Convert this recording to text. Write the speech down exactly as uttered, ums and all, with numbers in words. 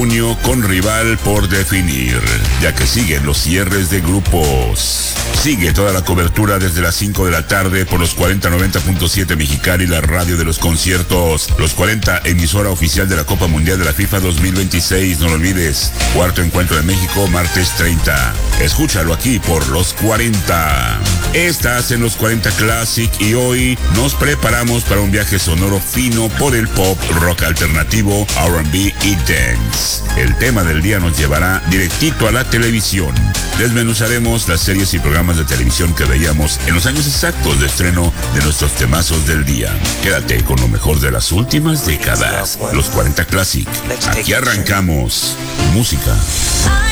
junio con rival por definir, ya que siguen los cierres de grupos. Sigue toda la cobertura desde las cinco de la tarde por los cuarenta noventa punto siete Mexicali, la radio de los conciertos. Los cuarenta, emisora oficial de la Copa Mundial de la FIFA dos mil veintiséis, no lo olvides. Cuarto encuentro de México, martes treinta. Escúchalo aquí por los cuarenta. Estás en los cuarenta Classic y hoy nos preparamos para un viaje sonoro fino por el pop, rock alternativo, R and B y dance. El tema del día nos llevará directito a la televisión. Desmenuzaremos las series y programas de televisión que veíamos en los años exactos de estreno de nuestros temazos del día. Quédate con lo mejor de las últimas décadas. Los cuarenta Classic. Aquí arrancamos. Música.